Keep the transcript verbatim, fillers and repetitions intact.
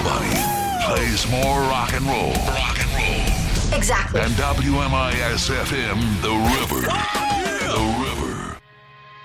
nobody plays more rock and roll. Rock and roll. Exactly. And W M I S F M, The River. The River.